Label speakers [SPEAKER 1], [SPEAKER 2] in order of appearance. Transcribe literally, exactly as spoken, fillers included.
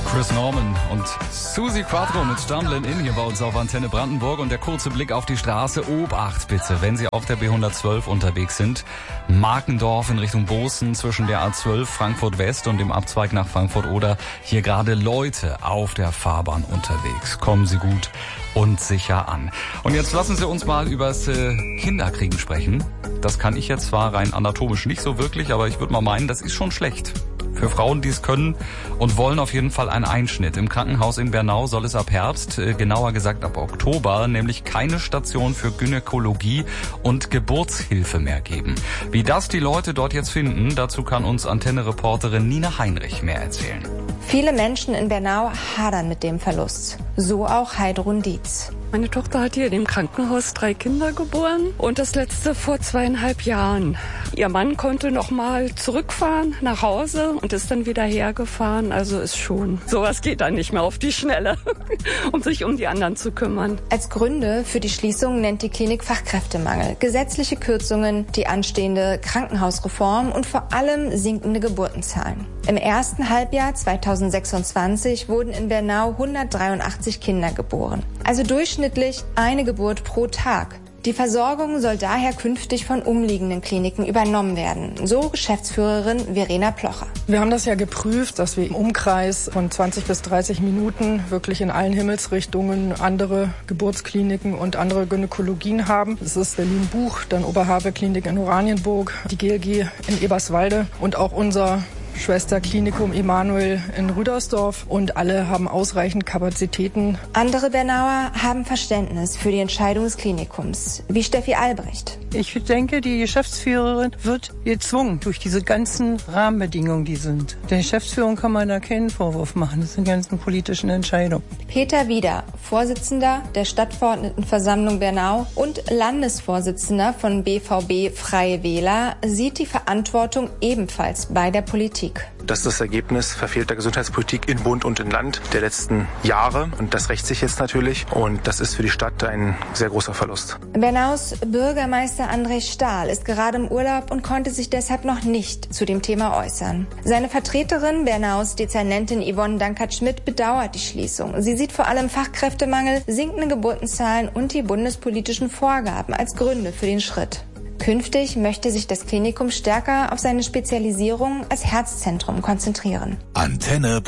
[SPEAKER 1] Chris Norman und Susi Quattro mit Stumblin' In hier bei uns auf Antenne Brandenburg. Und der kurze Blick auf die Straße. Obacht bitte, wenn Sie auf der B hundertzwölf unterwegs sind. Markendorf in Richtung Bozen zwischen der A zwölf Frankfurt West und dem Abzweig nach Frankfurt oder hier gerade Leute auf der Fahrbahn unterwegs. Kommen Sie gut und sicher an. Und jetzt lassen Sie uns mal übers äh, Kinderkriegen sprechen. Das kann ich jetzt zwar rein anatomisch nicht so wirklich, aber ich würde mal meinen, das ist schon schlecht. Für Frauen, die es können und wollen, auf jeden Fall ein Einschnitt. Im Krankenhaus in Bernau soll es ab Herbst, genauer gesagt ab Oktober, nämlich keine Station für Gynäkologie und Geburtshilfe mehr geben. Wie das die Leute dort jetzt finden, dazu kann uns Antenne-Reporterin Nina Heinrich mehr erzählen.
[SPEAKER 2] Viele Menschen in Bernau hadern mit dem Verlust. So auch Heidrun Dietz.
[SPEAKER 3] Meine Tochter hat hier in dem Krankenhaus drei Kinder geboren und das letzte vor zweieinhalb Jahren. Ihr Mann konnte noch mal zurückfahren nach Hause und ist dann wieder hergefahren. Also ist schon, sowas geht dann nicht mehr auf die Schnelle, um sich um die anderen zu kümmern.
[SPEAKER 2] Als Gründe für die Schließung nennt die Klinik Fachkräftemangel, gesetzliche Kürzungen, die anstehende Krankenhausreform und vor allem sinkende Geburtenzahlen. Im ersten Halbjahr zweitausendsechsundzwanzig wurden in Bernau hundertdreiundachtzig Kinder geboren. Also durchschnittlich eine Geburt pro Tag. Die Versorgung soll daher künftig von umliegenden Kliniken übernommen werden, so Geschäftsführerin Verena Plocher.
[SPEAKER 4] Wir haben das ja geprüft, dass wir im Umkreis von zwanzig bis dreißig Minuten wirklich in allen Himmelsrichtungen andere Geburtskliniken und andere Gynäkologien haben. Das ist Berlin-Buch, dann Oberhavel-Klinik in Oranienburg, die G L G in Eberswalde und auch unser Schwesterklinikum Emanuel in Rüdersdorf, und alle haben ausreichend Kapazitäten.
[SPEAKER 2] Andere Bernauer haben Verständnis für die Entscheidung des Klinikums, wie Steffi Albrecht.
[SPEAKER 5] Ich denke, die Geschäftsführerin wird gezwungen durch diese ganzen Rahmenbedingungen, die sind. Der Geschäftsführung kann man da keinen Vorwurf machen. Das sind die ganzen politischen Entscheidungen.
[SPEAKER 2] Peter Wieder, Vorsitzender der Stadtverordnetenversammlung Bernau und Landesvorsitzender von B V B Freie Wähler, sieht die Verantwortung ebenfalls bei der Politik.
[SPEAKER 6] Das ist das Ergebnis verfehlter Gesundheitspolitik in Bund und in Land der letzten Jahre. Und das rächt sich jetzt natürlich. Und das ist für die Stadt ein sehr großer Verlust.
[SPEAKER 2] Bernaus Bürgermeister André Stahl ist gerade im Urlaub und konnte sich deshalb noch nicht zu dem Thema äußern. Seine Vertreterin, Bernaus Dezernentin Yvonne Dankert-Schmidt, bedauert die Schließung. Sie sieht vor allem Fachkräftemangel, sinkende Geburtenzahlen und die bundespolitischen Vorgaben als Gründe für den Schritt. Künftig möchte sich das Klinikum stärker auf seine Spezialisierung als Herzzentrum konzentrieren.
[SPEAKER 7] Antenne